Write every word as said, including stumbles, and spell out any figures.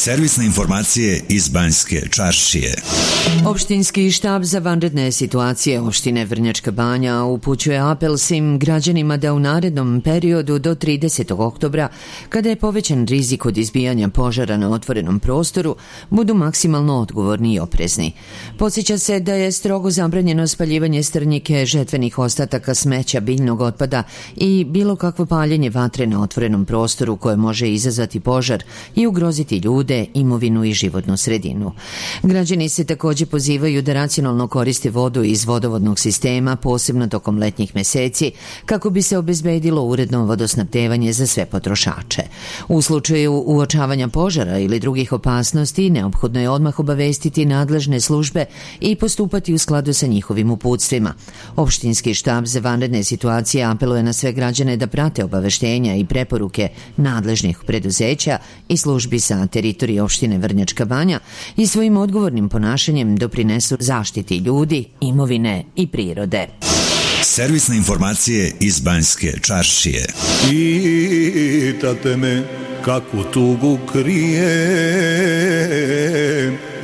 Servisne informacije iz Banjske Čaršije. Opštinski štab za vanredne situacije opštine Vrnjačka Banja upućuje apel svim građanima da u narednom periodu do tridesetog oktobra, kada je povećan rizik od izbijanja požara na otvorenom prostoru, budu maksimalno odgovorni i oprezni. Podsjeća se da je strogo zabranjeno spaljivanje strnjike, žetvenih ostataka, smeća, biljnog otpada i bilo kakvo paljenje vatre na otvorenom prostoru koje može izazvati požar i ugroziti ljude, imovinu i životnu sredinu. Građani se također pozivaju da racionalno koriste vodu iz vodovodnog sistema, posebno tokom letnjih meseci, kako bi se obezbedilo uredno vodosnabdevanje za sve potrošače. U slučaju uočavanja požara ili drugih opasnosti, neophodno je odmah obavestiti nadležne službe i postupati u skladu sa njihovim uputstvima. Opštinski štab za vanredne situacije apeluje na sve građane da prate obaveštenja i preporuke nadležnih preduzeća i službi sa teritorije opštine Vrnjačka Banja i svojim odgovornim ponašanjem doprinesu zaštiti ljudi, imovine i prirode. Servisne informacije iz Banjske Čaršije. Pitate me kakvu tugu krijem,